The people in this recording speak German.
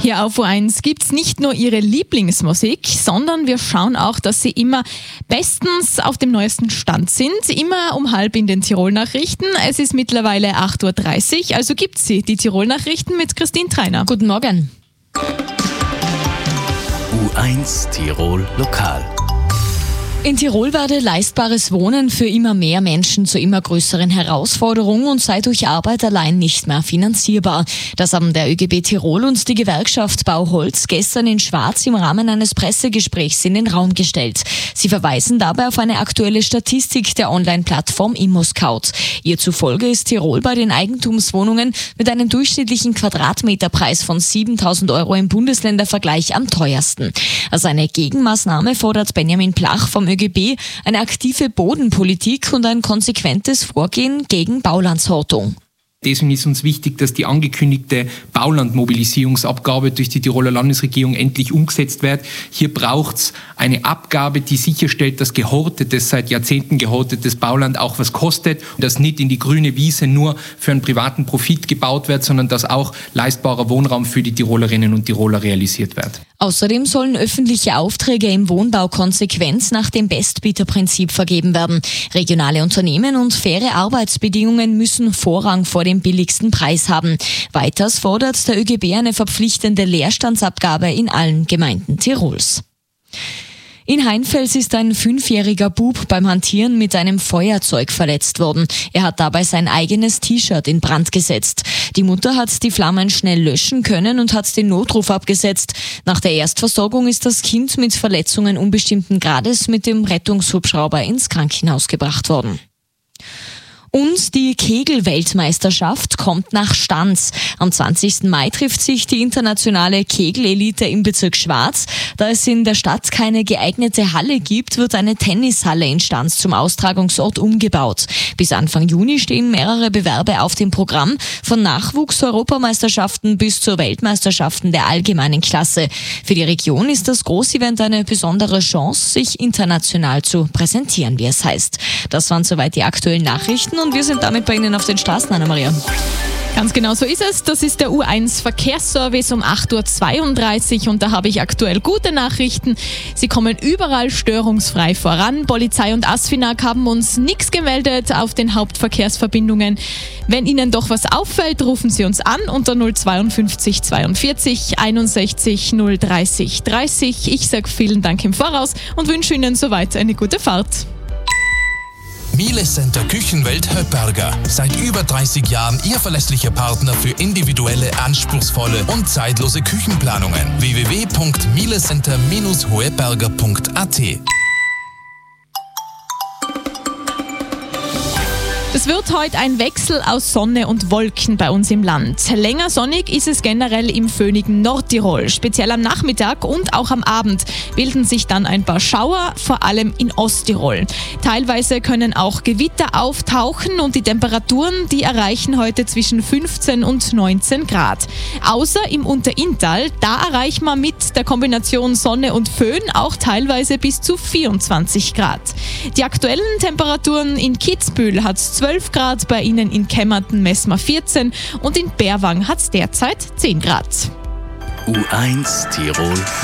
Hier auf U1 gibt's nicht nur ihre Lieblingsmusik, sondern wir schauen auch, dass sie immer bestens auf dem neuesten Stand sind. Immer um 12:30 in den Tirol-Nachrichten. Es ist mittlerweile 8:30 Uhr, also gibt's sie, die Tirol-Nachrichten mit Christine Treiner. Guten Morgen. U1 Tirol Lokal. In Tirol werde leistbares Wohnen für immer mehr Menschen zur immer größeren Herausforderung und sei durch Arbeit allein nicht mehr finanzierbar. Das haben der ÖGB Tirol und die Gewerkschaft Bauholz gestern in Schwarz im Rahmen eines Pressegesprächs in den Raum gestellt. Sie verweisen dabei auf eine aktuelle Statistik der Online-Plattform ImmoScout. Ihr zufolge ist Tirol bei den Eigentumswohnungen mit einem durchschnittlichen Quadratmeterpreis von 7.000 € im Bundesländervergleich am teuersten. Als eine Gegenmaßnahme fordert Benjamin Plach vom ÖGB eine aktive Bodenpolitik und ein konsequentes Vorgehen gegen Baulandshortung. Deswegen ist uns wichtig, dass die angekündigte Baulandmobilisierungsabgabe durch die Tiroler Landesregierung endlich umgesetzt wird. Hier braucht es eine Abgabe, die sicherstellt, dass gehortetes, seit Jahrzehnten gehortetes Bauland auch was kostet und dass nicht in die grüne Wiese nur für einen privaten Profit gebaut wird, sondern dass auch leistbarer Wohnraum für die Tirolerinnen und Tiroler realisiert wird. Außerdem sollen öffentliche Aufträge im Wohnbau konsequent nach dem Bestbieterprinzip vergeben werden. Regionale Unternehmen und faire Arbeitsbedingungen müssen Vorrang vor dem billigsten Preis haben. Weiters fordert der ÖGB eine verpflichtende Leerstandsabgabe in allen Gemeinden Tirols. In Heinfels ist ein 5-jähriger Bub beim Hantieren mit einem Feuerzeug verletzt worden. Er hat dabei sein eigenes T-Shirt in Brand gesetzt. Die Mutter hat die Flammen schnell löschen können und hat den Notruf abgesetzt. Nach der Erstversorgung ist das Kind mit Verletzungen unbestimmten Grades mit dem Rettungshubschrauber ins Krankenhaus gebracht worden. Und die Kegel-Weltmeisterschaft kommt nach Stans. Am 20. Mai trifft sich die internationale Kegelelite im Bezirk Schwarz. Da es in der Stadt keine geeignete Halle gibt, wird eine Tennishalle in Stans zum Austragungsort umgebaut. Bis Anfang Juni stehen mehrere Bewerbe auf dem Programm, von Nachwuchs-Europameisterschaften bis zur Weltmeisterschaften der allgemeinen Klasse. Für die Region ist das Großevent eine besondere Chance, sich international zu präsentieren, wie es heißt. Das waren soweit die aktuellen Nachrichten. Und wir sind damit bei Ihnen auf den Straßen, Anna-Maria. Ganz genau so ist es. Das ist der U1 Verkehrsservice um 8:32 Uhr und da habe ich aktuell gute Nachrichten. Sie kommen überall störungsfrei voran. Polizei und ASFINAG haben uns nichts gemeldet auf den Hauptverkehrsverbindungen. Wenn Ihnen doch was auffällt, rufen Sie uns an unter 052 42 61 030 30. Ich sage vielen Dank im Voraus und wünsche Ihnen soweit eine gute Fahrt. Miele Center Küchenwelt Höpperger. Seit über 30 Jahren Ihr verlässlicher Partner für individuelle, anspruchsvolle und zeitlose Küchenplanungen. www.mielecenter-hoeberger.at. Es wird heute ein Wechsel aus Sonne und Wolken bei uns im Land. Länger sonnig ist es generell im föhnigen Nordtirol. Speziell am Nachmittag und auch am Abend bilden sich dann ein paar Schauer, vor allem in Osttirol. Teilweise können auch Gewitter auftauchen und die Temperaturen, die erreichen heute zwischen 15 und 19 Grad. Außer im Unterinntal, da erreicht man mit der Kombination Sonne und Föhn auch teilweise bis zu 24 Grad. Die aktuellen Temperaturen in Kitzbühel hat es 12 Grad, bei Ihnen in Kemmerton messen wir 14 und in Berwang hat es derzeit 10 Grad. U1 Tirol